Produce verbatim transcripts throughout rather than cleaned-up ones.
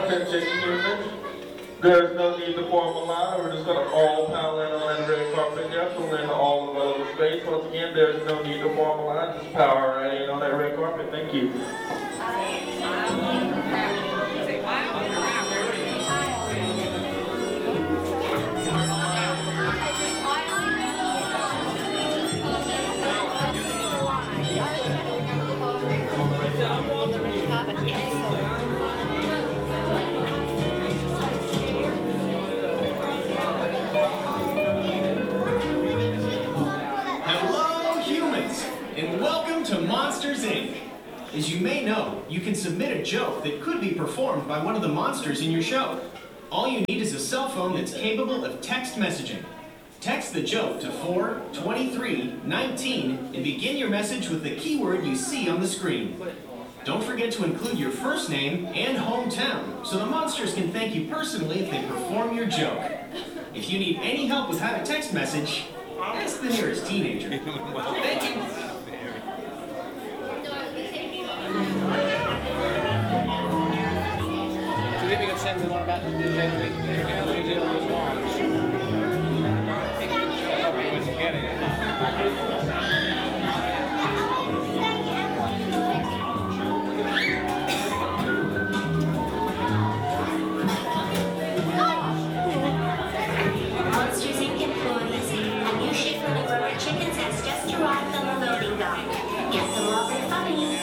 Attention humans, there is no need to form a line. We're just going to all pile in on that red carpet there, fill in all available space. Once again, there is no need to form a line. Just power right in on that red carpet. Thank you. And welcome to Monsters, Incorporated. As you may know, you can submit a joke that could be performed by one of the monsters in your show. All you need is a cell phone that's capable of text messaging. Text the joke to four two three one nine and begin your message with the keyword you see on the screen. Don't forget to include your first name and hometown so the monsters can thank you personally if they perform your joke. If you need any help with how to text message, ask the nearest teenager. Thank you. So maybe you can send me one about the New Zealand launch. Probably wasn't getting it. Monsters, Incorporated employees, a new shipment of rubber chickens has just arrived on the loading dock. Get them up and funny.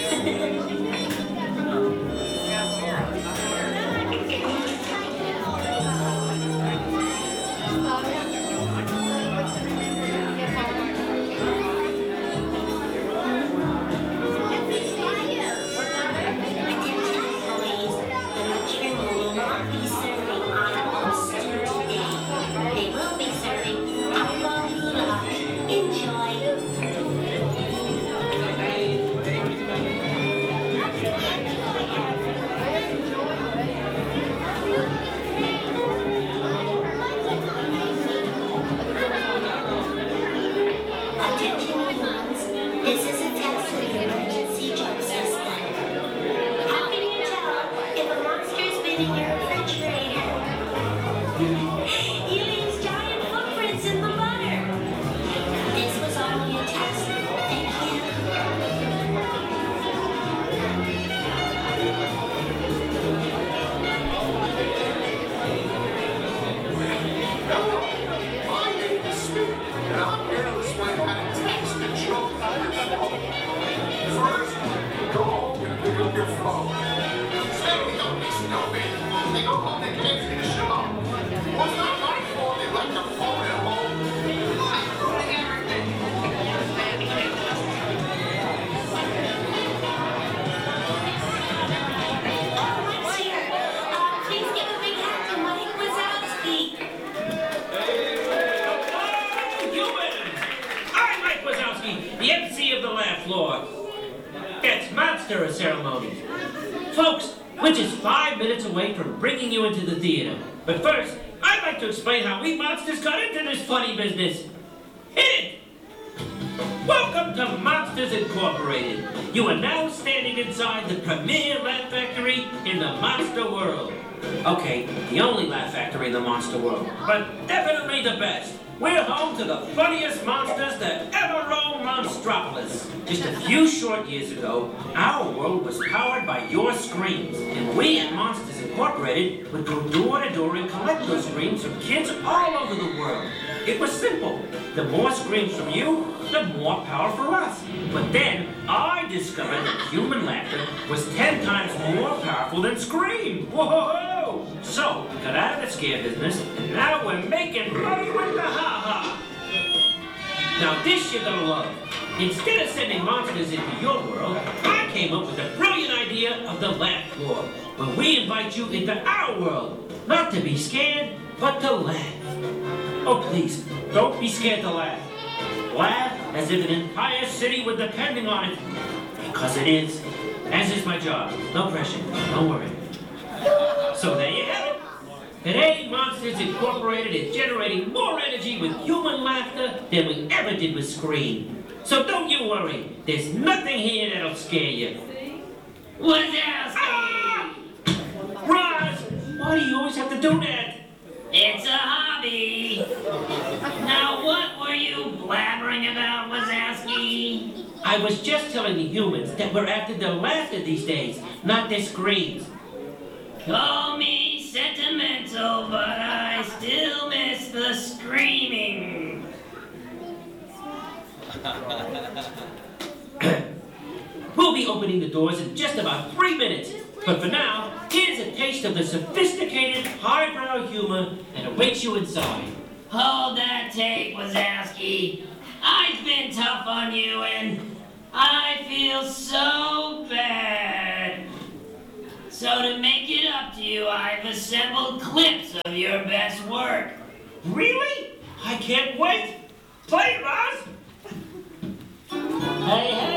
Ceremonies. Folks, we're just five minutes away from bringing you into the theater. But first, I'd like to explain how we monsters got into this funny business. Hit it! Welcome to Monsters Incorporated. You are now standing inside the premier laugh factory in the monster world. Okay, the only laugh factory in the monster world, but definitely the best. We're home to the funniest monsters that ever roamed Monstropolis. Just a few short years ago, our world was powered by your screams, and we at Monsters Incorporated would go door to door and collect those screams from kids all over the world. It was simple. The more screams from you, the more power for us. But then, I discovered that human laughter was ten times more powerful than scream. Whoa! So, we got out of the scare business, and now we're making money with the ha-ha. Now this you're gonna love. Instead of sending monsters into your world, I came up with the brilliant idea of the laugh floor, where we invite you into our world. Not to be scared, but to laugh. Oh please, don't be scared to laugh. Laugh as if an entire city were depending on it. Because it is. As is my job. No pressure. Don't worry. So there you have it. Today, Monsters Incorporated is generating more energy with human laughter than we ever did with Scream. So don't you worry. There's nothing here that'll scare you. Wazowski! Ah! Right! Why do you always have to do that? It's a hobby. Now, what were you blabbering about, Wazowski? I was just telling the humans that we're after the laughter these days, not their screams. Call me sentimental, but I still miss the screaming. We'll be opening the doors in just about three minutes. But for now, here's a taste of the sophisticated, highbrow humor that awaits you inside. Hold that tape, Wazowski. I've been tough on you, and I feel so bad. So to make it up to you, I've assembled clips of your best work. Really? I can't wait. Play it, Roz. Hey, hey.